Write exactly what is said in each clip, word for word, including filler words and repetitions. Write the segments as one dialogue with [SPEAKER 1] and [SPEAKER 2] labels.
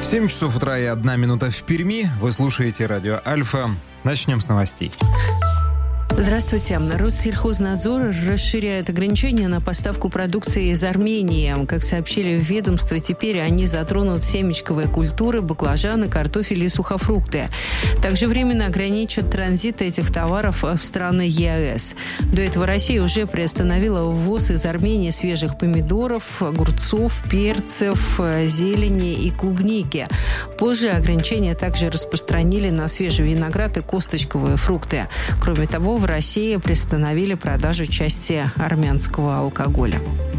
[SPEAKER 1] семь часов утра и одна минута в Перми. Вы слушаете радио Альфа. Начнем с новостей.
[SPEAKER 2] Здравствуйте. Россельхознадзор расширяет ограничения на поставку продукции из Армении. Как сообщили в ведомстве, теперь они затронут семечковые культуры, баклажаны, картофель и сухофрукты. Также временно ограничат транзит этих товаров в страны ЕАЭС. До этого Россия уже приостановила ввоз из Армении свежих помидоров, огурцов, перцев, зелени и клубники. Позже ограничения также распространили на свежий виноград и косточковые фрукты. Кроме того, в России приостановили продажу части армянского алкоголя.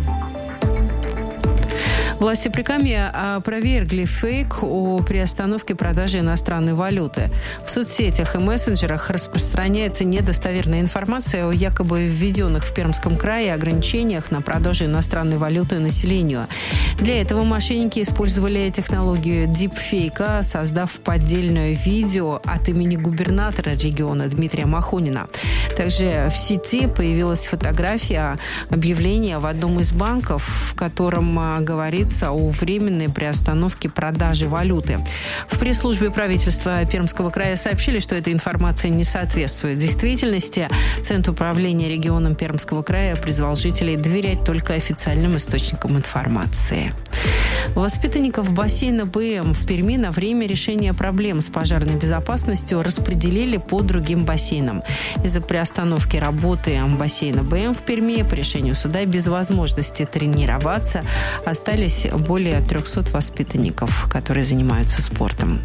[SPEAKER 2] Власти Прикамья опровергли фейк о приостановке продажи иностранной валюты. В соцсетях и мессенджерах распространяется недостоверная информация о якобы введенных в Пермском крае ограничениях на продажу иностранной валюты населению. Для этого мошенники использовали технологию дипфейка, создав поддельное видео от имени губернатора региона Дмитрия Махонина. Также в сети появилась фотография объявления в одном из банков, в котором говорится о временной приостановке продажи валюты. В пресс-службе правительства Пермского края сообщили, что эта информация не соответствует действительности. Центр управления регионом Пермского края призвал жителей доверять только официальным источникам информации. Воспитанников бассейна БМ в Перми на время решения проблем с пожарной безопасностью распределили по другим бассейнам. Из-за приостановки работы бассейна БМ в Перми по решению суда без возможности тренироваться остались более трехсот воспитанников, которые занимаются спортом.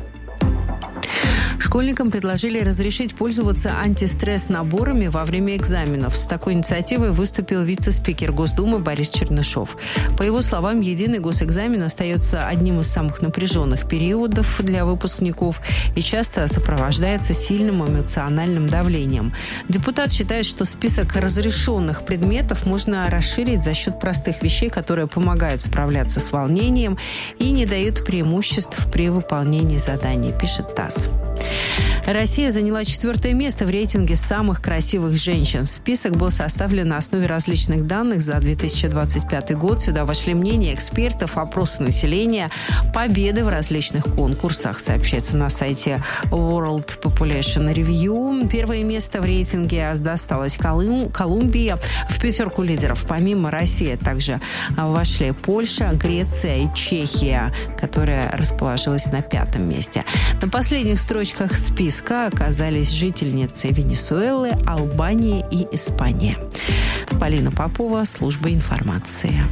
[SPEAKER 2] Школьникам предложили разрешить пользоваться антистресс-наборами во время экзаменов. С такой инициативой выступил вице-спикер Госдумы Борис Чернышов. По его словам, единый госэкзамен остается одним из самых напряженных периодов для выпускников и часто сопровождается сильным эмоциональным давлением. Депутат считает, что список разрешенных предметов можно расширить за счет простых вещей, которые помогают справляться с волнением и не дают преимуществ при выполнении заданий, пишет ТАСС. Россия заняла четвертое место в рейтинге самых красивых женщин. Список был составлен на основе различных данных за две тысячи двадцать пятый год. Сюда вошли мнения экспертов, опросы населения, победы в различных конкурсах, сообщается на сайте World Population Review. Первое место в рейтинге досталось Колум- Колумбии. В пятерку лидеров помимо России также вошли Польша, Греция и Чехия, которая расположилась на пятом месте. На последних строчках списка оказались жительницы Венесуэлы, Албании и Испании. Полина Попова, служба информации.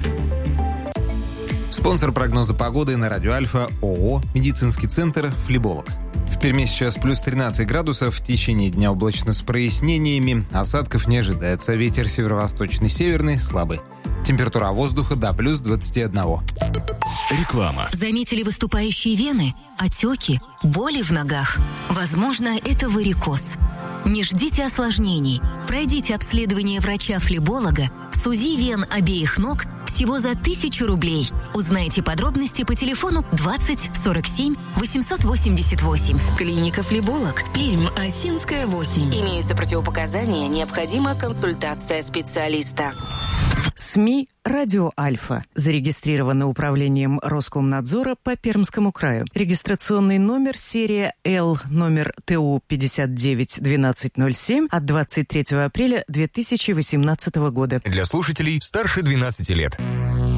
[SPEAKER 1] Спонсор прогноза погоды на радио Альфа ООО «Медицинский центр Флеболог». В Перми сейчас плюс тринадцать градусов, в течение дня облачно с прояснениями, осадков не ожидается, ветер северо-восточный, северный, слабый. Температура воздуха до плюс двадцати одного.
[SPEAKER 3] Реклама. Заметили выступающие вены, отеки, боли в ногах? Возможно, это варикоз. Не ждите осложнений. Пройдите обследование врача-флеболога с УЗИ вен обеих ног всего за тысячу рублей. Узнайте подробности по телефону двадцать сорок семь восемьсот восемьдесят восемь.
[SPEAKER 4] Клиника «Флеболог», Пермь, Осинская, восемь. Имеются противопоказания, необходима консультация специалиста.
[SPEAKER 5] СМИ «Радио Альфа». Зарегистрировано управлением Роскомнадзора по Пермскому краю. Регистрационный номер серия Л, номер ТУ пятьдесят девять двенадцать ноль семь от двадцать третьего апреля две тысячи восемнадцатого года.
[SPEAKER 3] Для слушателей старше двенадцати лет.